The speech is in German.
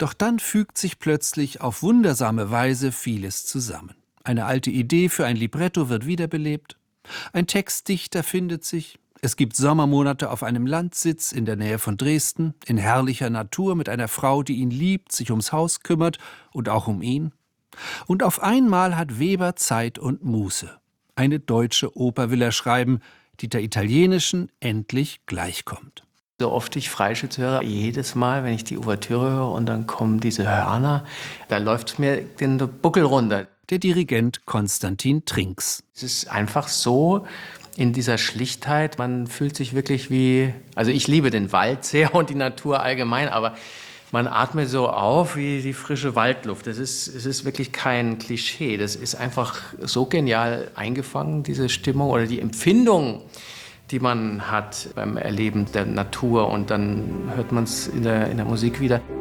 Doch dann fügt sich plötzlich auf wundersame Weise vieles zusammen. Eine alte Idee für ein Libretto wird wiederbelebt, ein Textdichter findet sich, es gibt Sommermonate auf einem Landsitz in der Nähe von Dresden, in herrlicher Natur mit einer Frau, die ihn liebt, sich ums Haus kümmert und auch um ihn. Und auf einmal hat Weber Zeit und Muße. Eine deutsche Oper will er schreiben, die der italienischen endlich gleichkommt. So oft ich Freischütz höre, jedes Mal, wenn ich die Ouvertüre höre und dann kommen diese Hörner, da läuft mir den Buckel runter. Der Dirigent Konstantin Trinks. Es ist einfach so in dieser Schlichtheit, man fühlt sich wirklich wie, also ich liebe den Wald sehr und die Natur allgemein, aber man atmet so auf wie die frische Waldluft. Es ist wirklich kein Klischee, das ist einfach so genial eingefangen, diese Stimmung oder die Empfindung, die man hat beim Erleben der Natur und dann hört man es in der Musik wieder.